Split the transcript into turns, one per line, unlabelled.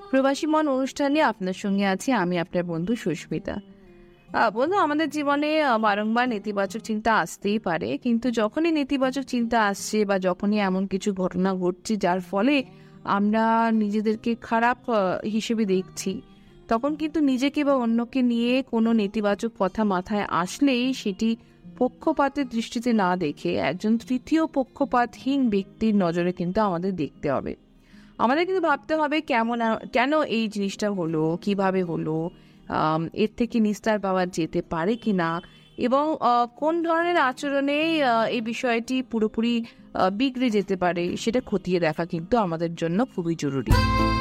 প্রবাসী মন অনুষ্ঠানে আপনার সঙ্গে আছি আমি, আপনার বন্ধু সুস্মিতা। বন্ধু, আমাদের জীবনে বারংবার নেতিবাচক চিন্তা আসতেই পারে, কিন্তু যখনই নেতিবাচক চিন্তা আসছে বা যখনই এমন কিছু ঘটনা ঘটছে যার ফলে আমরা নিজেদেরকে খারাপ হিসেবে দেখছি, তখন কিন্তু নিজেকে বা অন্যকে নিয়ে কোনো নেতিবাচক কথা মাথায় আসলেই সেটি পক্ষপাতের দৃষ্টিতে না দেখে একজন তৃতীয় পক্ষপাতহীন ব্যক্তির নজরে কিন্তু আমাদের দেখতে হবে। আমাদের কিন্তু ভাবতে হবে কেন এই জিনিসটা হলো, কিভাবে হলো, এর থেকে নিস্তার পাওয়া যেতে পারে কিনা, এবং কোন ধরনের আচরণে এই বিষয়টি পুরোপুরি বিগড়ে যেতে পারে সেটা খতিয়ে দেখা কিন্তু আমাদের জন্য খুবই জরুরি।